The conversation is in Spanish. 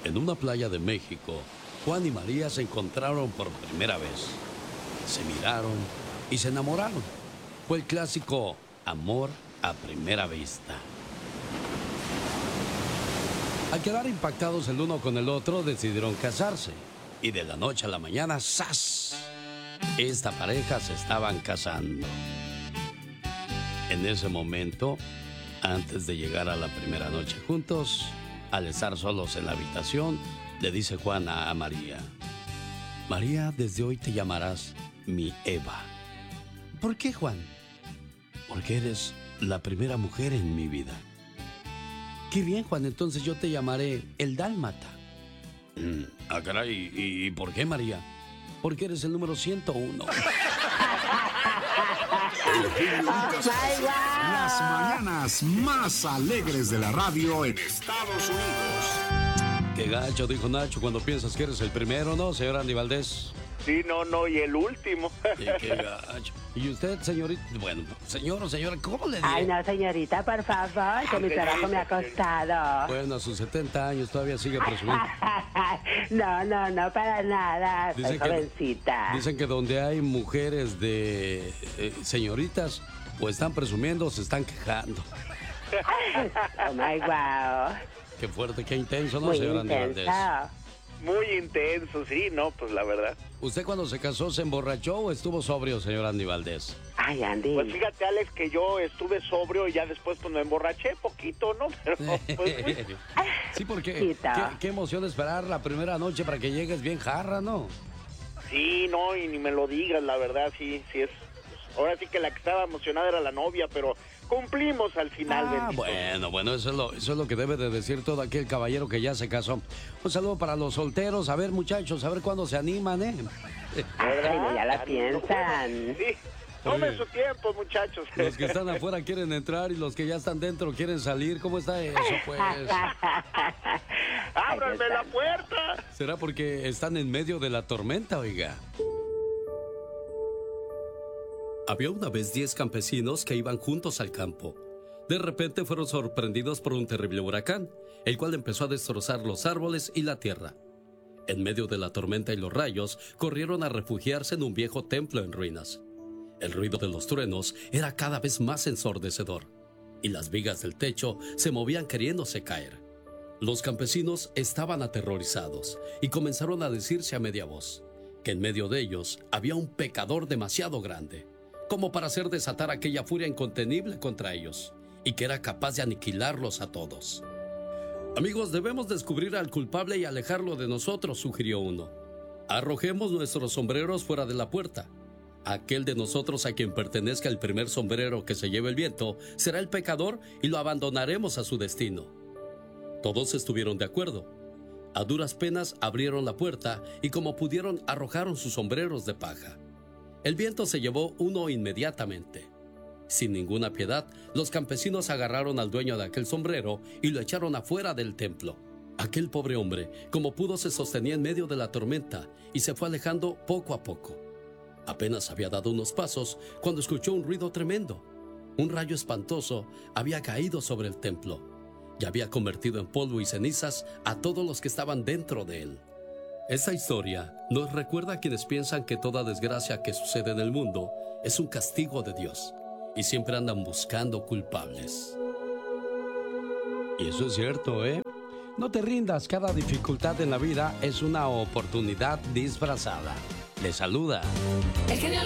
En una playa de México, Juan y María se encontraron por primera vez. Se miraron y se enamoraron. Fue el clásico amor a primera vista. Al quedar impactados el uno con el otro, decidieron casarse. Y de la noche a la mañana, ¡zas! Esta pareja se estaban casando. En ese momento, antes de llegar a la primera noche juntos, al estar solos en la habitación, le dice Juan a María: María, desde hoy te llamarás mi Eva. ¿Por qué, Juan? Porque eres la primera mujer en mi vida. Qué bien, Juan, entonces yo te llamaré el Dálmata. Caray, ¿y por qué, María? Porque eres el número 101. Las mañanas más alegres de la radio en Estados Unidos. Qué gacho, dijo Nacho, cuando piensas que eres el primero, ¿no, señor Andy Valdés? Sí, no, y el último. Sí, qué gacho. ¿Y usted, señorita? Bueno, señor o señora, ¿cómo le digo? Ay, no, señorita, por favor, que mi trabajo me ha costado. Bueno, a sus 70 años todavía sigue presumiendo. No, para nada, soy jovencita. Dicen que donde hay mujeres de señoritas, o están presumiendo o se están quejando. Oh, my wow. Qué fuerte, qué intenso, ¿no, Muy señor Andy intenso. Valdés? Muy intenso, sí, no, pues la verdad. ¿Usted cuando se casó se emborrachó o estuvo sobrio, señor Andy Valdés? Ay, Andy. Pues fíjate, Alex, que yo estuve sobrio y ya después pues me emborraché poquito, ¿no? Pero pues sí, porque qué emoción esperar la primera noche para que llegues bien jarra, ¿no? Sí, no, y ni me lo digas, la verdad, sí es. Ahora sí que la que estaba emocionada era la novia, pero cumplimos al final. Bueno, eso es lo que debe de decir todo aquel caballero que ya se casó. Un saludo para los solteros. A ver, muchachos, a ver cuándo se animan, ¿eh? Ay, ya la piensan. Sí, tomen su tiempo, muchachos. Los que están afuera quieren entrar y los que ya están dentro quieren salir. ¿Cómo está eso, pues? ¡Ábranme la puerta! ¿Será porque están en medio de la tormenta, oiga? Había una vez 10 campesinos que iban juntos al campo. De repente fueron sorprendidos por un terrible huracán, el cual empezó a destrozar los árboles y la tierra. En medio de la tormenta y los rayos, corrieron a refugiarse en un viejo templo en ruinas. El ruido de los truenos era cada vez más ensordecedor, y las vigas del techo se movían queriéndose caer. Los campesinos estaban aterrorizados y comenzaron a decirse a media voz que en medio de ellos había un pecador demasiado grande, como para hacer desatar aquella furia incontenible contra ellos, y que era capaz de aniquilarlos a todos. Amigos, debemos descubrir al culpable y alejarlo de nosotros, sugirió uno. Arrojemos nuestros sombreros fuera de la puerta. Aquel de nosotros a quien pertenezca el primer sombrero que se lleve el viento será el pecador y lo abandonaremos a su destino. Todos estuvieron de acuerdo. A duras penas abrieron la puerta y como pudieron arrojaron sus sombreros de paja. El viento se llevó uno inmediatamente. Sin ninguna piedad, los campesinos agarraron al dueño de aquel sombrero y lo echaron afuera del templo. Aquel pobre hombre, como pudo, se sostenía en medio de la tormenta y se fue alejando poco a poco. Apenas había dado unos pasos cuando escuchó un ruido tremendo. Un rayo espantoso había caído sobre el templo y había convertido en polvo y cenizas a todos los que estaban dentro de él. Esta historia nos recuerda a quienes piensan que toda desgracia que sucede en el mundo es un castigo de Dios y siempre andan buscando culpables. Y eso es cierto, ¿eh? No te rindas, cada dificultad en la vida es una oportunidad disfrazada. Le saluda